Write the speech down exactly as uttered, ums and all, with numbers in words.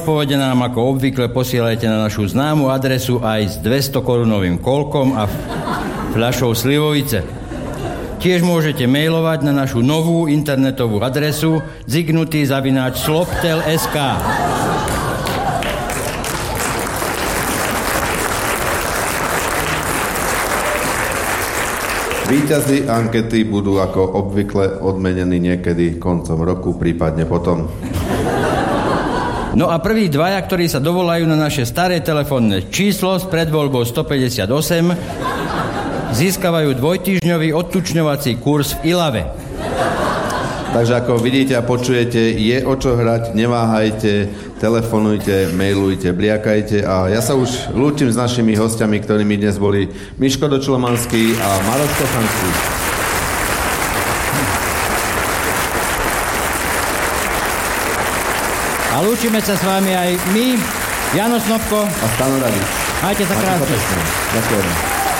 odpovede nám ako obvykle posielajte na našu známu adresu aj s dvesto korunovým kolkom a fľašou slivovice. Tiež môžete mailovať na našu novú internetovú adresu zignutý zavináč sloptel bodka es ká. Víťazi ankety budú ako obvykle odmenení niekedy koncom roku, prípadne potom. No a prví dvaja, ktorí sa dovolajú na naše staré telefónne číslo s predvoľbou stopäťdesiatosem, získavajú dvojtýždňový odtučňovací kurz v Ilave. Takže ako vidíte a počujete, je o čo hrať, neváhajte, telefonujte, mailujte, bliakajte a ja sa už lúčim s našimi hostiami, ktorými dnes boli Miško Dočlomanský a Maroš Kochanský. A lúčime sa s vami aj my, Jano Snopko a Stano Radič. Majte sa krásne. Ďakujem.